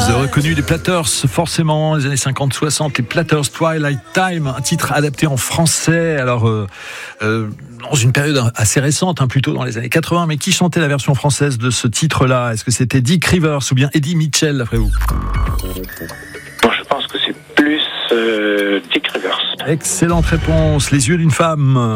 avez reconnu les Platters, forcément, les années 50-60, les Platters, Twilight Time, un titre adapté en français, alors dans une période assez récente, plutôt dans les années 80, mais qui chantait la version française de ce titre-là? Est-ce que c'était Dick Rivers ou bien Eddie Mitchell, d'après vous? Bon, je pense que c'est plus Dick Rivers. Excellente réponse, Les yeux d'une femme.